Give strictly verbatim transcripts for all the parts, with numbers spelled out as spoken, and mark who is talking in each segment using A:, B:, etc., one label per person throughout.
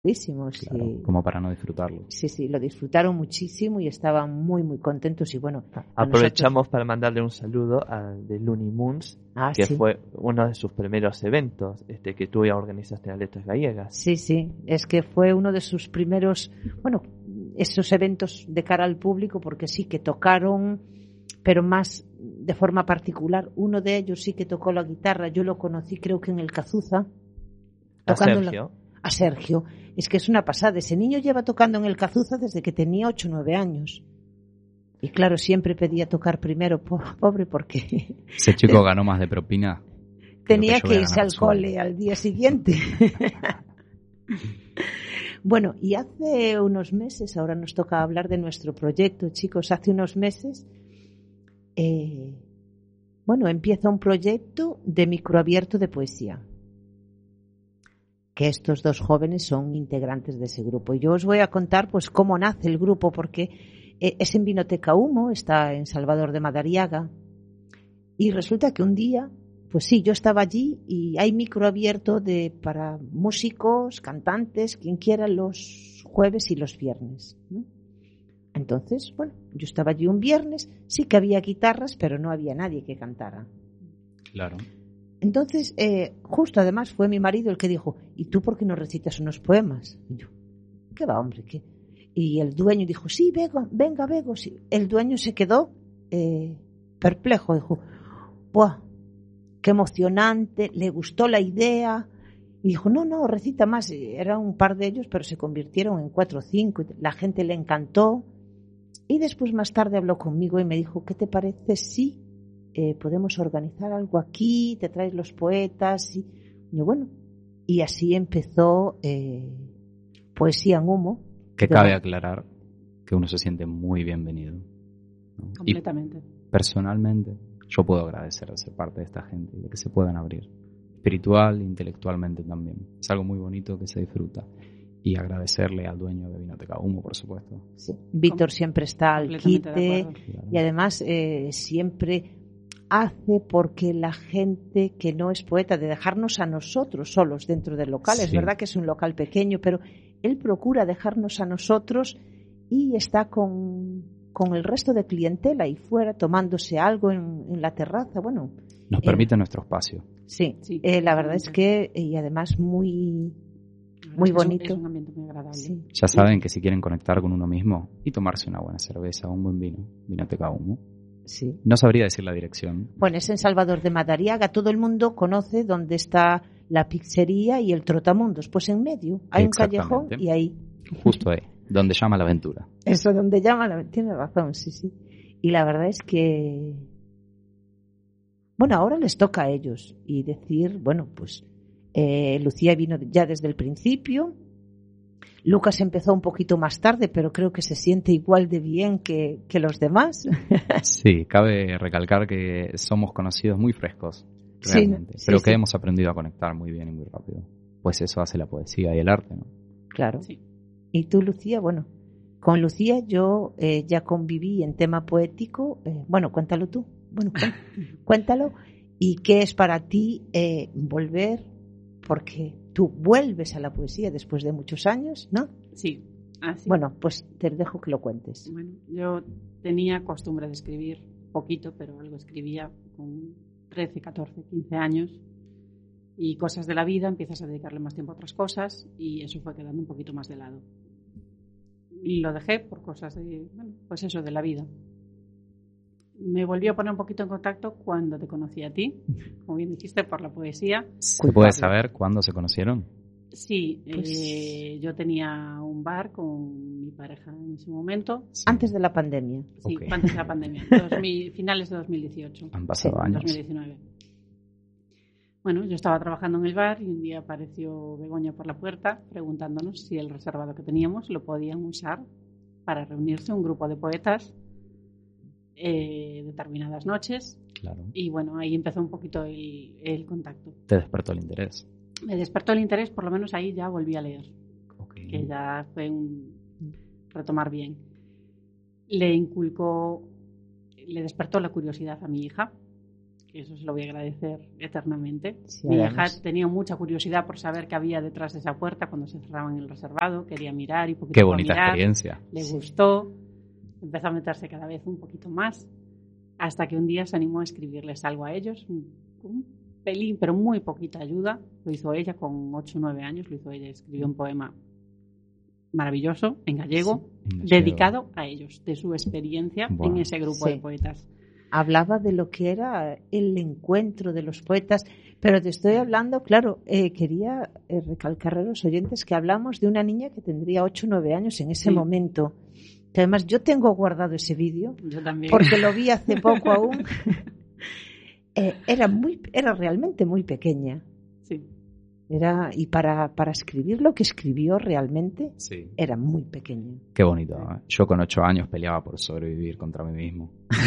A: Claro,
B: sí.
A: como para no disfrutarlo.
B: Sí, sí, lo disfrutaron muchísimo y estaban muy, muy contentos. Y bueno,
C: aprovechamos
B: nosotros...
C: para mandarle un saludo a The Looney Moons,
B: ah,
C: que
B: sí.
C: fue uno de sus primeros eventos este, que tú ya organizaste en Letras Gallegas.
B: Sí, sí, es que fue uno de sus primeros, bueno, esos eventos de cara al público, porque sí que tocaron, pero más de forma particular. Uno de ellos sí que tocó la guitarra, yo lo conocí creo que en el Cazuza.
C: A Sergio.
B: La... A Sergio. Es que es una pasada. Ese niño lleva tocando en el Cazuza desde que tenía ocho o nueve años. Y claro, siempre pedía tocar primero, pobre, porque...
A: Ese chico ganó más de propina.
B: Tenía que, que irse al cole al día siguiente. Bueno, y hace unos meses, ahora nos toca hablar de nuestro proyecto, chicos, hace unos meses, eh, bueno, empieza un proyecto de microabierto de poesía. Que estos dos jóvenes son integrantes de ese grupo. Y yo os voy a contar pues cómo nace el grupo, porque es en Vinoteca Humo, está en Salvador de Madariaga, y resulta que un día, pues sí, yo estaba allí y hay micro abierto de, para músicos, cantantes, quien quiera, los jueves y los viernes, ¿no? Entonces, bueno, yo estaba allí un viernes, sí que había guitarras, pero no había nadie que cantara.
A: Claro.
B: Entonces, eh, justo además fue mi marido el que dijo, ¿y tú por qué no recitas unos poemas? Y yo, ¿qué va, hombre? ¿Qué? Y el dueño dijo, sí, venga, venga, venga. Sí. El dueño se quedó eh, perplejo, dijo, ¡buah! ¡Qué emocionante! Le gustó la idea. Y dijo, no, no, recita más. Era un par de ellos, pero se convirtieron en cuatro o cinco. La gente le encantó. Y después más tarde habló conmigo y me dijo, ¿qué te parece si Eh, podemos organizar algo aquí, te traes los poetas? Y yo, bueno, y así empezó eh, Poesía en Humo.
A: Que cabe aclarar que uno se siente muy bienvenido, ¿no?
D: Completamente.
A: Y personalmente, yo puedo agradecer de ser parte de esta gente y de que se puedan abrir, espiritual e intelectualmente también. Es algo muy bonito que se disfruta. Y agradecerle al dueño de Vinoteca Humo, por supuesto.
B: Sí. Víctor siempre está al quite
D: claro.
B: Y además eh, siempre hace porque la gente que no es poeta, de dejarnos a nosotros solos dentro del local, sí. Es verdad que es un local pequeño, pero él procura dejarnos a nosotros y está con, con el resto de clientela ahí fuera tomándose algo en, en la terraza. Bueno,
A: nos eh, permite nuestro espacio.
B: Sí, sí eh, la verdad es que, y además muy, muy bonito.
D: Es un, es un ambiente muy agradable.
B: Sí.
A: Ya saben que si quieren conectar con uno mismo y tomarse una buena cerveza o un buen vino, Vinoteca Humo.
B: Sí.
A: No sabría decir la dirección.
B: Bueno, es en Salvador de Madariaga. Todo el mundo conoce dónde está la pizzería y el Trotamundos. Pues en medio hay un callejón y ahí.
A: Justo ahí, donde llama la aventura.
B: Eso, donde llama la aventura. Tiene razón, sí, sí. Y la verdad es que... Bueno, ahora les toca a ellos. Y decir, bueno, pues eh, Lucía vino ya desde el principio. Lucas empezó un poquito más tarde, pero creo que se siente igual de bien que, que los demás.
A: Sí, cabe recalcar que somos conocidos muy frescos, realmente, sí, pero sí, que sí. hemos aprendido a conectar muy bien y muy rápido. Pues eso hace la poesía y el arte, ¿no?
B: Claro. Sí. Y tú, Lucía, bueno, con Lucía yo eh, ya conviví en tema poético. Eh, bueno, cuéntalo tú. Bueno, cuéntalo. ¿Y qué es para ti eh, volver? Porque tú vuelves a la poesía después de muchos años, ¿no?
D: Sí, así.
B: Bueno, pues te dejo que lo cuentes.
D: Bueno, yo tenía costumbre de escribir poquito, pero algo escribía con trece, catorce, quince años, y cosas de la vida, empiezas a dedicarle más tiempo a otras cosas y eso fue quedando un poquito más de lado. Y lo dejé por cosas de, bueno, pues eso, de la vida. Me volví a poner un poquito en contacto cuando te conocí a ti, como bien dijiste, por la poesía.
A: ¿Se puede saber cuándo se conocieron?
D: Sí, pues... eh, yo tenía un bar con mi pareja en ese momento.
B: Sí. Antes de la pandemia.
D: Sí,
A: okay.
D: antes de la pandemia, dos mil, finales de dos mil dieciocho.
A: Han pasado
D: sí,
A: años.
D: dos mil diecinueve. Bueno, yo estaba trabajando en el bar y un día apareció Begoña por la puerta preguntándonos si el reservado que teníamos lo podían usar para reunirse un grupo de poetas eh, determinadas noches.
A: Claro.
D: Y bueno, ahí empezó un poquito el, el contacto.
A: ¿Te despertó el interés?
D: Me despertó el interés, por lo menos ahí ya volví a leer.
A: Okay.
D: Que ya fue un retomar bien. Le inculcó, le despertó la curiosidad a mi hija. que eso se lo voy a agradecer eternamente.
B: Sí,
D: Mi
B: además.
D: hija tenía mucha curiosidad por saber qué había detrás de esa puerta cuando se cerraban el reservado, quería mirar y poquito
A: Qué
D: a
A: bonita
D: mirar.
A: experiencia.
D: Le
B: Sí.
D: gustó, empezó a meterse cada vez un poquito más, hasta que un día se animó a escribirles algo a ellos, un, un pelín, pero muy poquita ayuda. Lo hizo ella con ocho o nueve años, lo hizo ella, escribió un poema maravilloso en gallego,
A: En gallego.
D: dedicado a ellos, de su experiencia
A: Buah.
D: en ese grupo
B: Sí.
D: de poetas.
B: Hablaba de lo que era el encuentro de los poetas, pero te estoy hablando, claro, eh, quería eh, recalcar a los oyentes que hablamos de una niña que tendría ocho o nueve años en ese
D: Sí.
B: momento. Que además yo tengo guardado ese vídeo
D: Yo también.
B: porque lo vi hace poco aún. Eh, era muy, era realmente muy pequeña.
D: Sí.
B: Era, y para, para escribir lo que escribió realmente
A: Sí.
B: era muy pequeña.
A: Qué bonito. ¿eh? Yo con ocho años peleaba por sobrevivir contra mí mismo.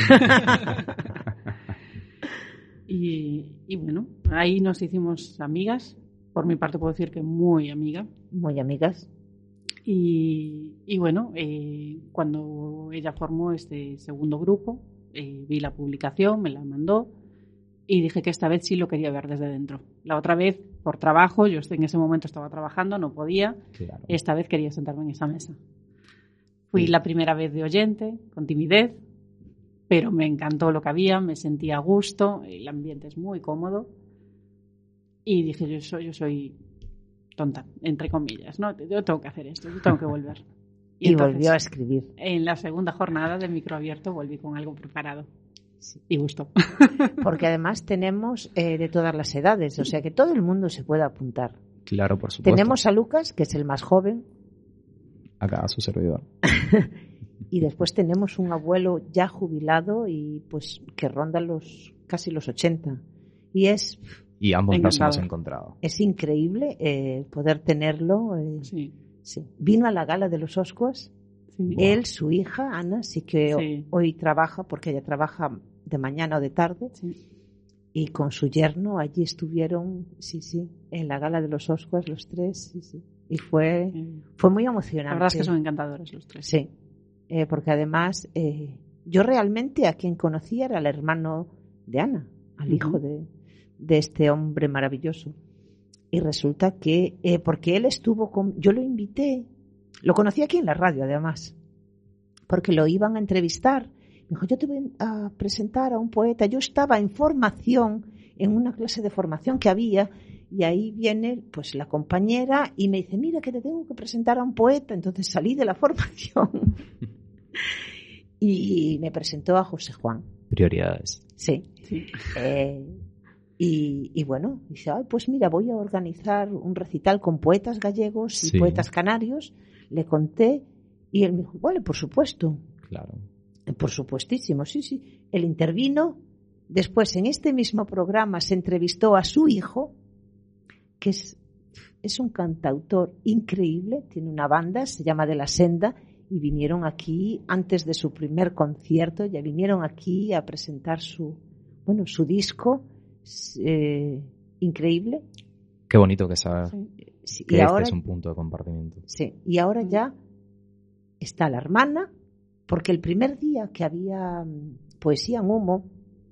D: Y, y bueno, ahí nos hicimos amigas. Por mi parte puedo decir que muy amiga.
B: Muy amigas.
D: Y, y bueno, eh, cuando ella formó este segundo grupo, eh, vi la publicación, me la mandó y dije que esta vez sí lo quería ver desde dentro. La otra vez, por trabajo, yo en ese momento estaba trabajando, no podía.
A: Claro.
D: Esta vez quería sentarme en esa mesa. Fui
A: Sí.
D: la primera vez de oyente, con timidez, pero me encantó lo que había, me sentía a gusto, el ambiente es muy cómodo. Y dije, yo soy, yo soy tonta, entre comillas, ¿no? Yo tengo que hacer esto, yo tengo que volver.
B: Y,
D: entonces,
B: volvió a escribir.
D: en la segunda jornada del microabierto volví con algo preparado. Y gustó.
B: Porque además tenemos eh, de todas las edades, o sea que todo el mundo se puede apuntar.
A: Claro, por supuesto.
B: Tenemos a Lucas, que es el más joven,
A: Acá a su servidor.
B: y después tenemos un abuelo ya jubilado y pues que ronda los casi los ochenta. Y es,
A: Y ambos nos
D: Encantado.
A: hemos encontrado.
B: es increíble eh, poder tenerlo. eh,
D: Sí,
B: sí. Vino a la gala de los Oscars.
D: sí.
B: Él, su hija, Ana, sí que
D: Sí.
B: hoy trabaja, porque ella trabaja de mañana o de tarde,
D: Sí.
B: y con su yerno allí estuvieron, sí, sí, en la gala de los Oscars los tres, sí, sí. Y fue,
D: Eh,
B: fue muy
D: La
B: emocionante.
D: verdad es que son encantadores los tres.
B: Sí, eh, porque además eh, yo realmente a quien conocía era el hermano de Ana, al
D: Ujú.
B: hijo de, de este hombre maravilloso. Y resulta que, eh, porque él estuvo con, yo lo invité, lo conocí aquí en la radio además, porque lo iban a entrevistar. Me dijo, yo te voy a presentar a un poeta. Yo estaba en formación, en una clase de formación que había, y ahí viene pues la compañera y me dice, mira que te tengo que presentar a un poeta. Entonces salí de la formación y me presentó a José Juan.
A: Prioridades.
B: Sí.
D: Sí.
B: Eh, y, y bueno, dice, ay, pues mira, voy a organizar un recital con poetas gallegos y
A: Sí.
B: poetas canarios. Le conté y él me dijo, vale, por supuesto.
A: Claro.
B: Por supuestísimo, sí, sí. Él intervino. Después, en este mismo programa, se entrevistó a su hijo, que es, es un cantautor increíble, tiene una banda, se llama De la Senda, y vinieron aquí, antes de su primer concierto, ya vinieron aquí a presentar su, bueno, su disco, eh, increíble.
A: Qué bonito que saber
D: Sí.
B: Sí,
A: que
B: y
A: este
B: ahora,
A: es un punto de compartimiento.
B: sí, y ahora ya está la hermana, porque el primer día que había mm, poesía en humo,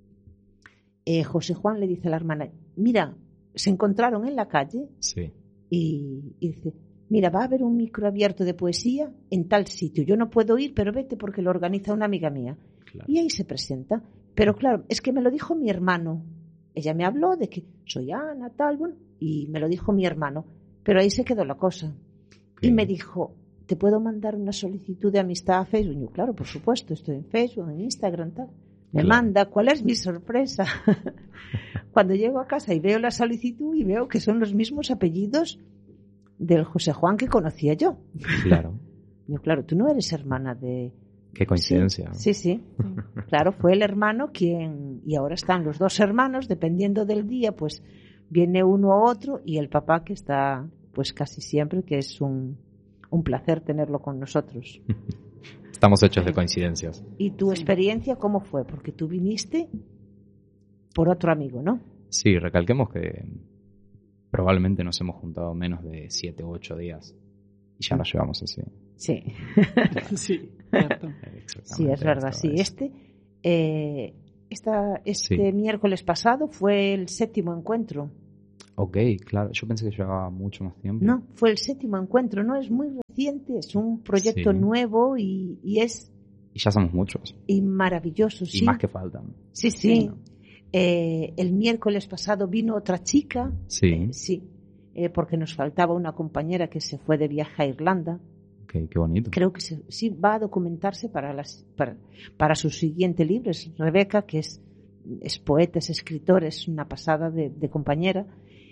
B: eh, José Juan le dice a la hermana, mira, se encontraron en la calle
A: Sí.
B: y, y dice, mira, va a haber un micro abierto de poesía en tal sitio, yo no puedo ir, pero vete porque lo organiza una amiga mía.
A: Claro.
B: Y ahí se presenta. Pero claro, es que me lo dijo mi hermano. Ella me habló de que soy Ana, tal, bueno, y me lo dijo mi hermano. Pero ahí se quedó la cosa.
A: Ok.
B: Y me dijo, ¿te puedo mandar una solicitud de amistad a Facebook? Y yo, claro, por supuesto, estoy en Facebook, en Instagram, tal. Me
A: Claro.
B: manda, ¿cuál es mi sorpresa? Cuando llego a casa y veo la solicitud y veo que son los mismos apellidos del José Juan que conocía yo.
A: Claro.
B: Yo, claro, tú no eres hermana de...
A: Qué coincidencia.
B: Sí, sí, sí. Claro, fue el hermano quien... Y ahora están los dos hermanos, dependiendo del día, pues viene uno u otro, y el papá que está pues casi siempre, que es un, un placer tenerlo con nosotros.
A: Estamos hechos de coincidencias.
B: ¿Y tu
D: Sí.
B: experiencia cómo fue? Porque tú viniste por otro amigo, ¿no?
A: Sí, recalquemos que probablemente nos hemos juntado menos de siete u ocho días y ya nos llevamos así.
B: Sí,
D: Sí, cierto.
B: sí, es verdad. Sí, este, eh, esta, este
A: Sí.
B: miércoles pasado fue el séptimo encuentro.
A: Ok, claro. Yo pensé que llevaba mucho más tiempo.
B: No, fue el séptimo encuentro, no es muy reciente, es un proyecto
A: Sí.
B: nuevo y, y es
A: Y ya somos muchos.
B: y maravilloso,
A: Y
B: sí.
A: más que faltan.
B: Sí, sí. Eh, el miércoles pasado vino otra chica,
A: Sí.
B: eh, sí, eh, porque nos faltaba una compañera que se fue de viaje a Irlanda.
A: Ok, qué bonito.
B: Creo que se- sí va a documentarse para, las, para, para su siguiente libro. Es Rebeca, que es, es poeta, es escritora, es una pasada de, de compañera.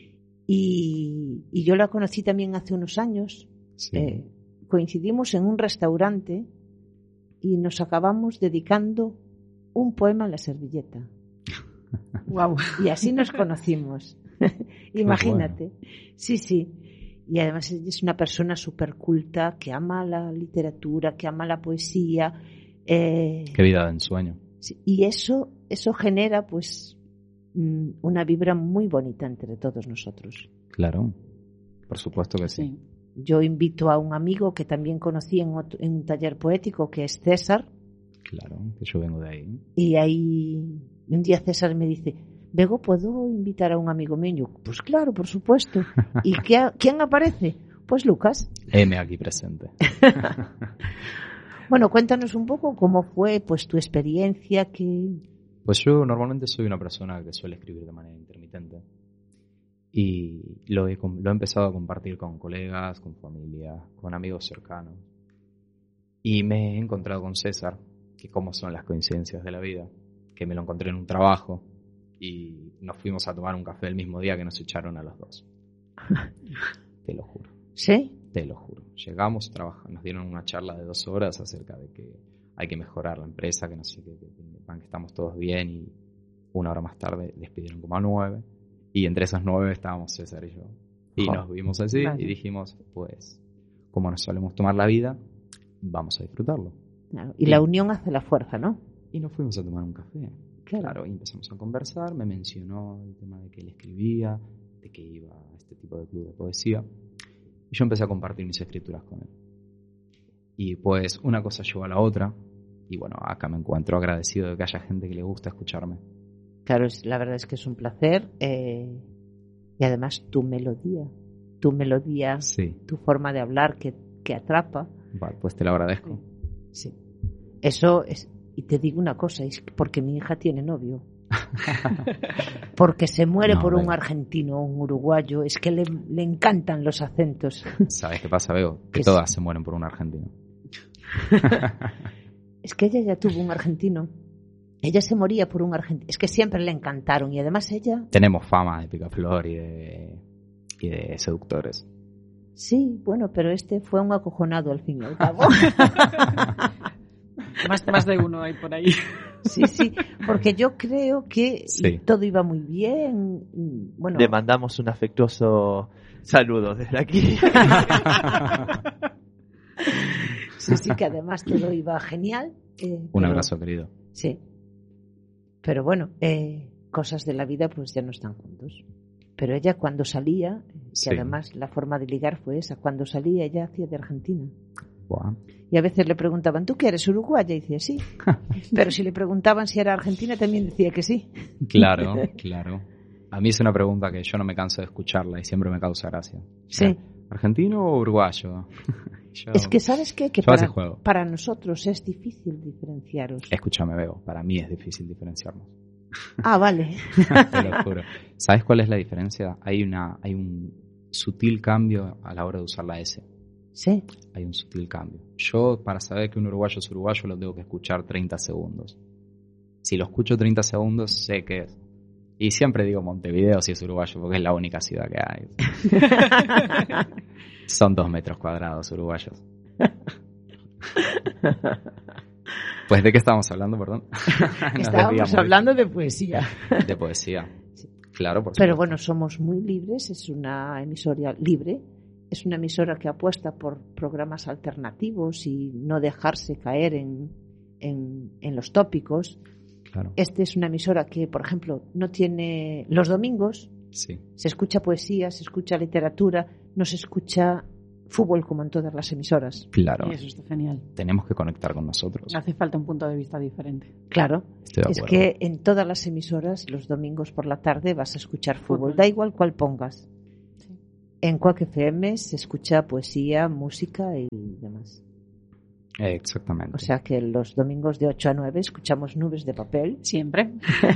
B: Y, y yo la conocí también hace unos años.
A: Sí.
B: Eh, coincidimos en un restaurante y nos acabamos dedicando un poema a la servilleta.
D: Wow.
B: Y así nos conocimos. Imagínate. Sí, sí. Y además es una persona súper culta que ama la literatura, que ama la poesía. Eh,
A: Qué vida de ensueño.
B: sí, y eso, eso genera pues mm, una vibra muy bonita entre todos nosotros.
A: Claro. Por supuesto que sí.
D: Sí.
B: Yo invito a un amigo que también conocí en, otro- en un taller poético, que es César,
A: Claro, que yo vengo de ahí.
B: y ahí un día César me dice, Bego, ¿puedo invitar a un amigo mío? Y yo, pues claro, por supuesto. ¿Y qué, quién aparece? Pues Lucas.
A: M aquí presente.
B: Bueno, cuéntanos un poco cómo fue pues tu experiencia, que
A: Pues yo normalmente soy una persona que suele escribir de manera intermitente. Y lo he, com- lo he empezado a compartir con colegas, con familia, con amigos cercanos. Y me he encontrado con César, que como son las coincidencias de la vida, que me lo encontré en un trabajo y nos fuimos a tomar un café el mismo día que nos echaron a los dos. Te lo juro,
B: ¿sí?
A: te lo juro. Llegamos, trabajamos, nos dieron una charla de dos horas acerca de que hay que mejorar la empresa, que no sé qué, que, que estamos todos bien, y una hora más tarde despidieron como a nueve. Y entre esas nueve estábamos César y yo. Y
B: Jo.
A: nos vimos así
B: Vale.
A: y dijimos, pues, como nos solemos tomar la vida, vamos a disfrutarlo.
B: Claro, y la unión hace la fuerza, ¿no?
A: Y nos fuimos a tomar un café.
B: Claro.
A: Claro, y empezamos a conversar. Me mencionó el tema de que él escribía, de que iba a este tipo de club de poesía. Y yo empecé a compartir mis escrituras con él. Y pues una cosa llevó a la otra. Y bueno, acá me encuentro agradecido de que haya gente que le gusta escucharme.
B: Claro, es, la verdad es que es un placer. eh, y además tu melodía, tu melodía,
A: Sí,
B: tu forma de hablar que, que atrapa.
A: vale, pues te lo agradezco.
B: Sí. Eso es. Y te digo una cosa, es porque mi hija tiene novio. Porque se muere
A: No,
B: por un
A: Bego.
B: argentino o un uruguayo. Es que le, le encantan los acentos.
A: ¿Sabes qué pasa, Bego? Que
B: Que
A: todas se mueren por un argentino.
B: Es que ella ya tuvo un argentino. Ella se moría por un argentino. Es que siempre le encantaron. Y además ella,
A: Tenemos fama de picaflor y de, y de seductores.
B: sí, bueno, pero este fue un acojonado al fin y al cabo.
D: Más, más de uno hay por ahí.
B: Sí, sí, porque yo creo que
A: Sí.
B: todo iba muy bien. Bueno,
C: Le mandamos un afectuoso saludo desde aquí.
B: sí, sí, que además todo iba genial. eh,
A: Un
B: pero-
A: abrazo, querido.
B: Sí. Pero bueno, eh, cosas de la vida pues ya no están juntos. Pero ella cuando salía, eh, que
A: Sí.
B: además la forma de ligar fue esa, cuando salía ella hacía de Argentina.
A: Buah.
B: Y a veces le preguntaban, ¿tú qué eres, uruguaya? Y decía, sí. Pero si le preguntaban si era argentina, también decía que sí.
A: Claro, claro. A mí es una pregunta que yo no me canso de escucharla y siempre me causa gracia.
B: Sí.
A: ¿Argentino o uruguayo? Yo-
B: Es que, ¿sabes qué? Que
A: yo así
B: para,
A: juego.
B: para nosotros es difícil diferenciaros.
A: Escúchame, Bego, para mí es difícil diferenciarnos.
B: Ah, vale.
A: Te lo juro. ¿Sabes cuál es la diferencia? Hay una, hay un sutil cambio a la hora de usar la S.
B: Sí.
A: Hay un sutil cambio. Yo, para saber que un uruguayo es uruguayo, lo tengo que escuchar treinta segundos. Si lo escucho treinta segundos, sé que es. Y siempre digo Montevideo si es uruguayo, porque es la única ciudad que hay. Son dos metros cuadrados uruguayos. Pues, ¿de qué estábamos hablando, perdón? Nos
B: Estábamos
A: desviamos.
B: hablando de poesía.
A: De poesía. Claro, por
B: Pero
A: supuesto.
B: bueno, somos muy libres, es una emisora libre, es una emisora que apuesta por programas alternativos y no dejarse caer en, en, en los tópicos.
A: Claro,
B: Este es una emisora que, por ejemplo, no tiene los domingos,
A: sí.
B: se escucha poesía, se escucha literatura, no se escucha fútbol como en todas las emisoras.
A: Claro.
D: Y eso está genial.
A: Tenemos que conectar con nosotros.
D: Hace falta un punto de vista diferente.
B: Claro,
A: Estoy de
B: es
A: acuerdo.
B: que en todas las emisoras los domingos por la tarde vas a escuchar fútbol,
D: Fútbol.
B: da igual cuál pongas.
D: Sí.
B: En Quack F M se escucha poesía, música y demás.
A: Eh, exactamente.
B: O sea que los domingos de ocho a nueve escuchamos Nubes de Papel.
D: Siempre.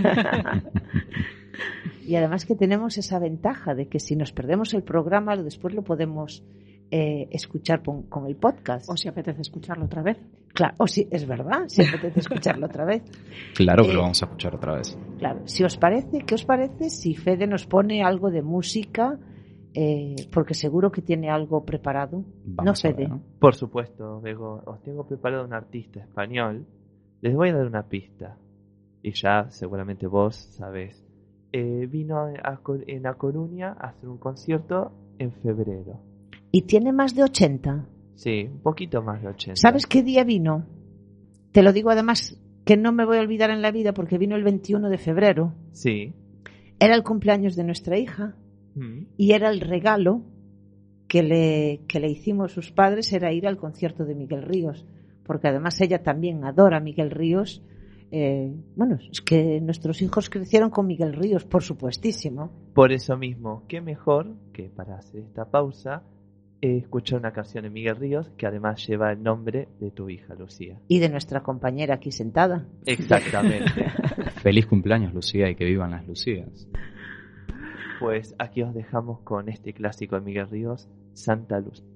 B: Y además que tenemos esa ventaja de que si nos perdemos el programa, después lo podemos eh, escuchar con, con el podcast.
D: O si apetece escucharlo otra vez.
B: Claro, o si es verdad, si apetece escucharlo otra vez.
A: Claro que
B: Eh,
A: lo vamos a escuchar otra vez.
B: Claro, si os parece, ¿qué os parece si Fede nos pone algo de música? Eh, porque seguro que tiene algo preparado.
A: Vamos
B: no,
A: a
B: Fede.
A: ver.
C: Por supuesto, Bego, os tengo preparado un artista español. Les voy a dar una pista. Y ya seguramente vos sabés. Eh, vino a, Cor- en A Coruña a hacer un concierto en febrero.
B: Y tiene más de ochenta.
C: Sí, un poquito más de ochenta.
B: ¿Sabes qué día vino? Te lo digo además que no me voy a olvidar en la vida porque vino el veintiuno de febrero.
C: Sí.
B: Era el cumpleaños de nuestra hija
C: Mm.
B: y era el regalo que le, que le hicimos sus padres, era ir al concierto de Miguel Ríos. Porque además ella también adora a Miguel Ríos. Eh, bueno, es que nuestros hijos crecieron con Miguel Ríos, por supuestísimo.
C: Por eso mismo, qué mejor que para hacer esta pausa eh, escuchar una canción de Miguel Ríos que además lleva el nombre de tu hija, Lucía.
B: Y de nuestra compañera aquí sentada.
C: Exactamente.
A: Feliz cumpleaños, Lucía, y que vivan las Lucías.
C: Pues aquí os dejamos con este clásico de Miguel Ríos, Santa Luz.